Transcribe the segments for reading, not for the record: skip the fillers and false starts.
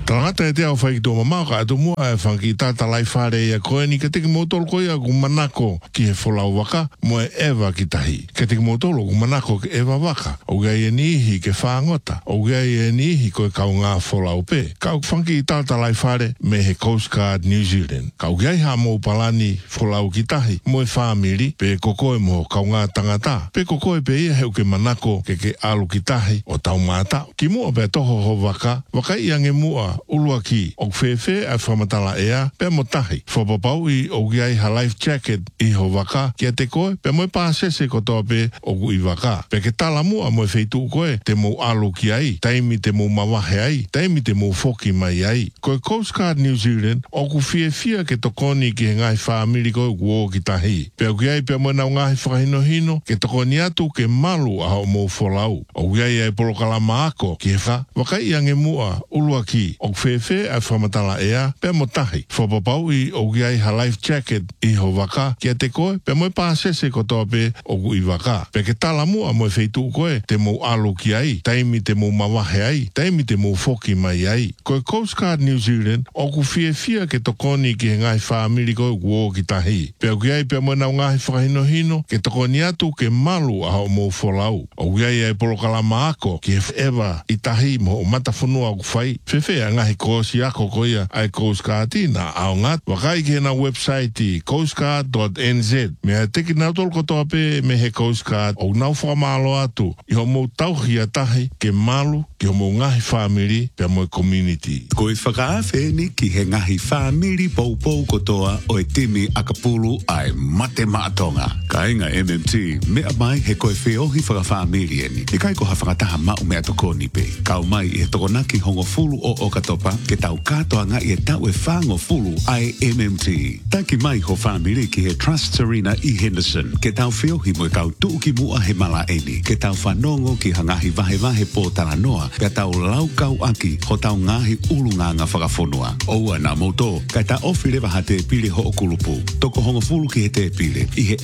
Tangata e te au whai ki tō mamau ka atu mua e whanki tata lai whare ia koe ni ka teki motolo koe a ku manako ki he wholau waka mo e ewa ki tahi. Ka teki motolo ku manako ki ewa waka. O gai e nihi ke whangota. O gai e nihi koe kau ngā wholau pe. Kau whanki tata lai whare me he Coast Guard New Zealand. Kau gai ha mo palani wholau ki tahi mo e whamiri pe kokoe mo kau ngā tangata. Pe kokoe pe ia heu ke manako ke alu ki tahi o tau mata. Ki mua pe toho ho waka. Waka i ange mua ulua ki o whewhe a whamatala ea pe mo tahi. Whapapau i o giai ha life jacket i ho waka ki a te koe pe mo e pāsese ko toa pe o gu i waka. Pe ke tala mua mo e wheitu koe te mo alu ki ai, taimi te mo mawahe ai, taimi te mo foki mai ai. Koe Coast Guard New Zealand o ku whia ke tokoni ki he ngai whaamiri koe kuo ki tahi. Pe o giai pe mo nau ngai whakahino ke tokoni atu ke malu a ho mo wholau. O giai e polokalama ako ki he wha, waka i ange mua ulua ki o whewhe a whamatala ea pe mo tahi. Whapapau i o giai ha life jacket i ho waka ki a te koe pe mo e pāsese ko toa pe o gu i waka. Pe ke tala mua mo e wheitu koe te mo alu ki ai, taimi te mo mawahe ai, taimi te mo foki mai ai. Koe Coast Guard New Zealand o ku whia ke tokoni ki he ngai whaamiri koe kuo ki tahi. Pe o giai pe mo nau ngai whakahino ke tokoni atu ke malu a ho mo wholau. O giai e polokalama ako ki he ewa i tahi mo o matafunua ku whai. Whewhea ngahi kōsi ako koia ai Coast Guard na ao ngat. Wakai ki na website i coastguard.nz. Mea teki nau tolko toa pe me he Coast Guard o nau whamalo atu. I ho mou tauhi a tahi ke malu ki ho mou ngahi whamiri pe mo community. Koe whakaawheni ki he ngahi whamiri pou kotoa o e timi Akapulu ai mate maatonga. Ka inga MMT mea mai he koe whiohi whakawhamiri eni. I kai ko ha whakataha mau mea toko ni pe. Kau mai i he tokonaki hongo fulu o Okatopa ke tau katoa nga i e tau e whango fulu ai MMT. Taki mai ho whamiri ki he Trust Serena i Henderson ke tau whiohi mo e kau tuuki mua he mala eni. Ke tau whanongo ki hangahi vahe po taranoa ke tau laukau aki ho tau ngahi ulunganga whakafonua. Oua na moto kai ta ofire waha te pile ho okulupu. Toko hongo fulu ki he te pile i he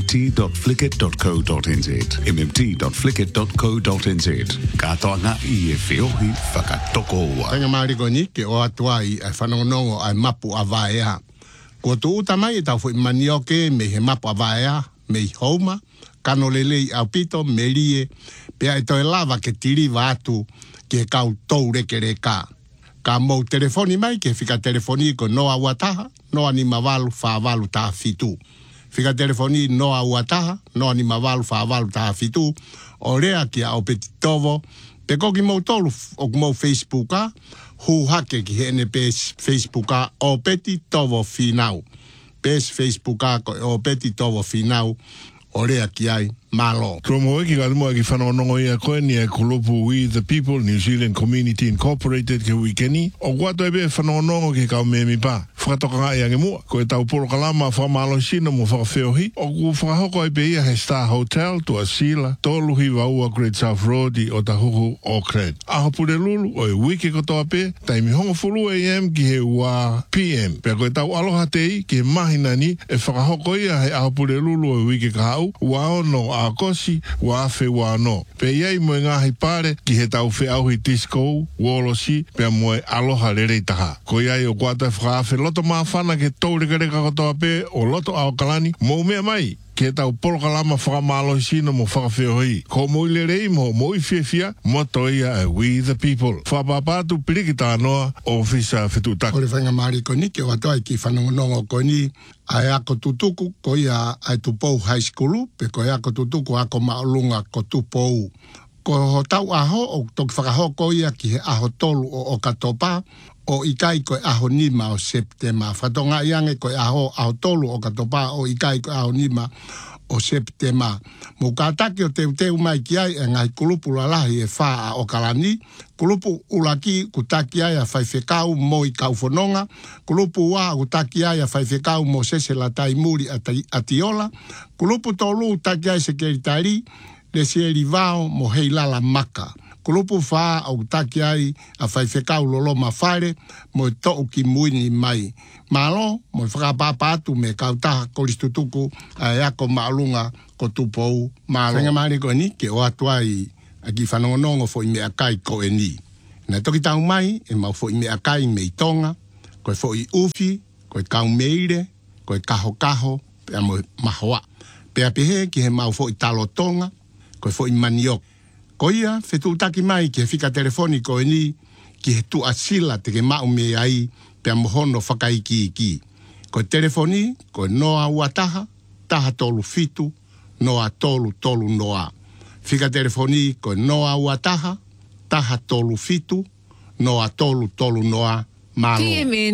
mmt.flickit.co.nz mmt.flickit.co.nz Katoa nga i e whiohi whakatoko ua. Tanga mariko ni ke o atua i ai whanongonongo ai mapu a vaea. Ko tu utamai e tau fui manioke me he mapu a vaea, me i houma, kano lelei au pito, me lie, pea e toi lava ke tiri watu ke kau tou reke reka. Ka mou telefoni mai ke fika telefoni ko noa wataha, noa ni mawalu whawalu taha fitu. Fika telefoni noa wataha, noa ni mawalu whawalu taha fitu, o rea ki a o peti tovo, pe koki mou tolu o mou Facebooka, hu hake ki hene pes Facebooka o peti tovo finau. Pes Facebooka o peti tovo finau, o rea ki ai malo. Kromo eki ka mua ki whanonongo ia koe ni e kulupu We the People New Zealand Community Incorporated ke wikeni. O guato e be whanonongo ki kau memi pa. Whakatoka ngai ange mua. Ko e tau polo kalama whamalo sino mo whakawheohi. O ku whakahoko e be ia he Star Hotel to Asila. Toluhi waua Great South Road i o tahuhu Auckland. Aho pure lulu o e wiki kotoa pe. Taimi hongo fulu AM ki he ua PM. Pea ko e tau aloha tei ki he mahinani e whakahoko ia he aho pure lulu o e wiki kahau. Waono a kosi wa afe wa no. Pe iei mo ngahi pare ki he tau whi auhi disco, wolosi, pe mo aloha rerei taha. Ko iei o kuata whaafe loto maafana ke taureka kotoa pe o loto ao kalani, mo mea mai. Ke tau polokalama whakamalo sino mo whakawheohi. Ko mo i lerei mo i whiawhia, mo toia e We the People. Whapapatu pirikita noa o whisa whetutaka. Kore whainga mariko ni ke watoa ki whanongonongo ko ni ai ako tutuku ko ia ai tupou high school, pe ko ia ako tutuku ako maolunga ko tupou. Ko ho tau aho o toki whakahoko ia ki he aho tolu o Okatopa, o ikai koe aho nima o Septema. Whatonga iange koe aho tolu o Katopa o ikai koe aho nima o Septema. Mo kātaki o teu mai ki ai e ngai kulupu lalahi e whaa o Kalani. Kulupu ulaki kutaki ai a whaiwhekau mo i kauwhanonga. Kulupu wā kutaki ai a whaiwhekau mo sesela taimuri a Tiola. Kulupu tolu taki ai se keritari le sieri vao mo heilala maka. Kulupu whaa au taki ai a whaiwhekau lolo mawhaere mo to'u ki muini mai. Malo, mo whakapapatu me kautaha koristutuku a eako maalunga ko tupou malo. Whenga maare ko ni ke o atuai a ki whanongonongo fo i mea kai ko e ni. Na toki tau mai, e mau fo i mea kai me i tonga, koe fo i ufi, koe kau meire, koe kaho, pea mo mahoa. Pea pehe ki he mau fo i talo tonga, koe fo i maniok. Ko ia, whetutaki mai ki he whika telefoniko e ni, ki he tu asila te ke mau me ai, pea mohono whakaiki ki. Koe telefoni, koe noa ua taha tolu fitu, noa tolu noa. Whika telefoni, koe noa ua taha tolu fitu, noa tolu noa, malo.